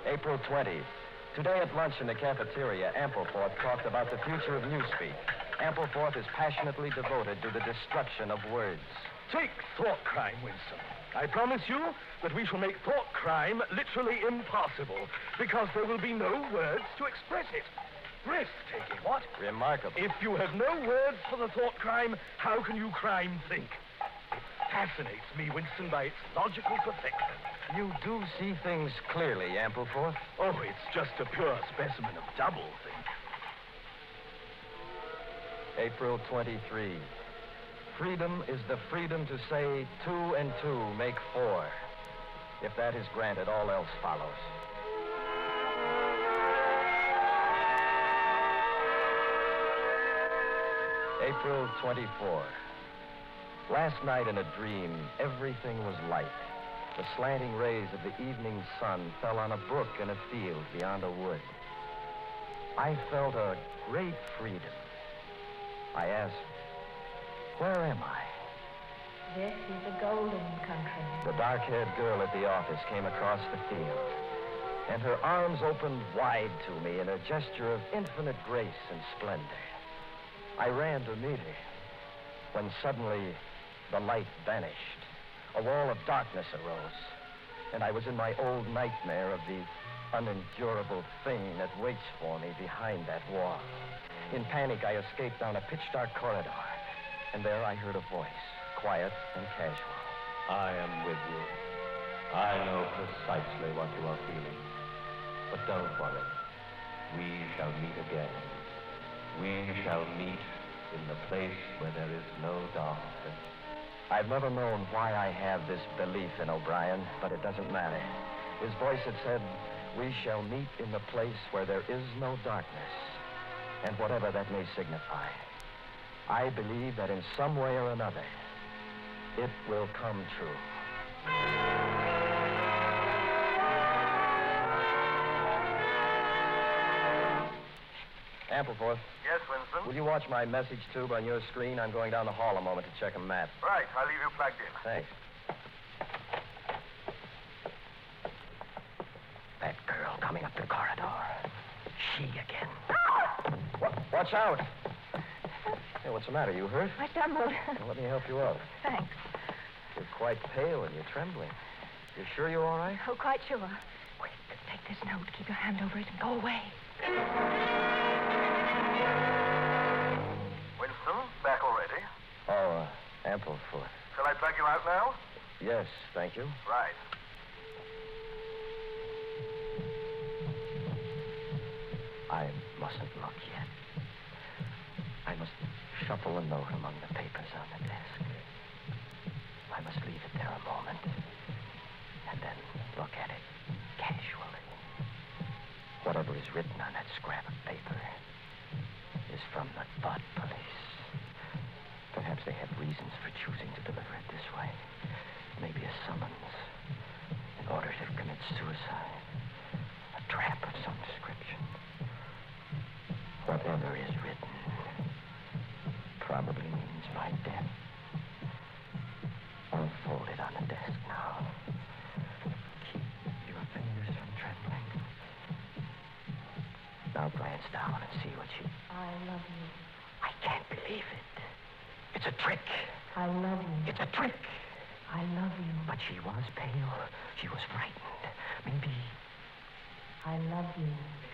April 20. Today at lunch in the cafeteria, Ampleforth talked about the future of newspeak. Ampleforth is passionately devoted to the destruction of words. Take thought crime, Winston. I promise you that we shall make thought crime literally impossible because there will be no words to express it. Breathtaking, what? Remarkable. If you have no words for the thought crime, how can you crime think? It fascinates me, Winston, by its logical perfection. You do see things clearly, Ampleforth. Oh, it's just a pure specimen of doublethink. April 23. Freedom is the freedom to say 2 and 2 make 4. If that is granted, all else follows. April 24. Last night in a dream, everything was light. The slanting rays of the evening sun fell on a brook in a field beyond a wood. I felt a great freedom. I asked, where am I? This is the golden country. The dark-haired girl at the office came across the field, and her arms opened wide to me in a gesture of infinite grace and splendor. I ran to meet her, when suddenly the light vanished. A wall of darkness arose, and I was in my old nightmare of the unendurable thing that waits for me behind that wall. In panic, I escaped down a pitch-dark corridor, and there I heard a voice, quiet and casual. I am with you. I know precisely what you are feeling. But don't worry. We shall meet again. We shall meet in the place where there is no darkness. I've never known why I have this belief in O'Brien, but it doesn't matter. His voice had said, we shall meet in the place where there is no darkness. And whatever that may signify, I believe that in some way or another, it will come true. Ampleforth. Yes, Winston? Will you watch my message tube on your screen? I'm going down the hall a moment to check a map. Right, I'll leave you plugged in. Thanks. That girl coming up the corridor. She again. Watch out! Hey, what's the matter? You hurt? I stumbled. Well, let me help you out. Thanks. You're quite pale and you're trembling. You sure you're all right? Oh, quite sure. Quick, take this note, keep your hand over it, and go away. Winston, back already? Oh, Ampleforth. Shall I plug you out now? Yes, thank you. Right. I mustn't look yet. I must shuffle a note among the papers on the desk. I must leave it there a moment, and then look at it casually. Whatever is written on that scrap of paper is from the thought police. Perhaps they have reasons for choosing to deliver it this way. Maybe a summons, an order to commit suicide, a trap of some description. Whatever is written probably means my death. I'll fold it on the desk now. Keep your fingers from trembling. Now glance down and see what you... I love you. I can't believe it. It's a trick. I love you. It's a trick. I love you. But she was pale. She was frightened. Maybe... I love you.